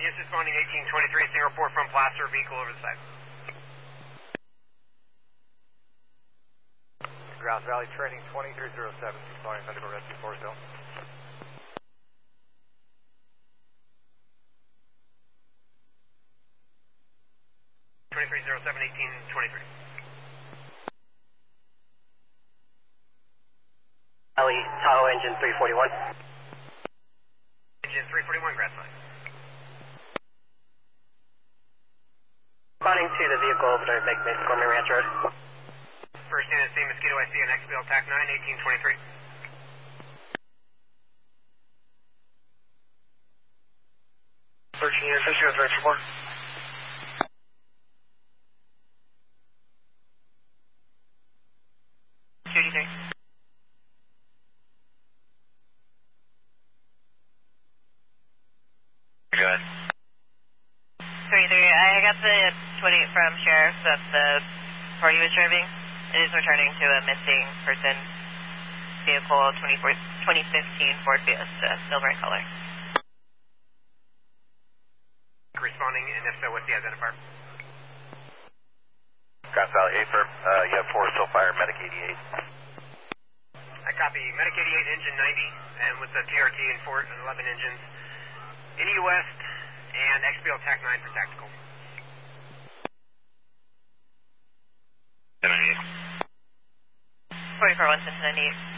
Yes, responding 1823, Singapore from Placer, vehicle over the side. Grass Valley training 2307, responding Thunderbird Rescue Force Hill. Tahoe engine 341. Engine 341, Grass Valley. Responding to the vehicle over there, make Gorman Ranch Road. First unit, San Mosquito, I see an XBL TAC 9, 1823. Unit, this is Ranch 4. Go ahead. 33, I got the 28 from Sheriff that the party was driving. It is returning to a missing person vehicle, 2015 Ford Fiesta, silver in color. Responding, and if so, what's the identifier? Grass Valley A-Firm, you have Forest Hill Fire, Medic 88. I copy. Medic 88, engine 90, and with the TRT and 11 engines. NE West and XBL TAC 9 for tactical. 44 1 Cincinnati.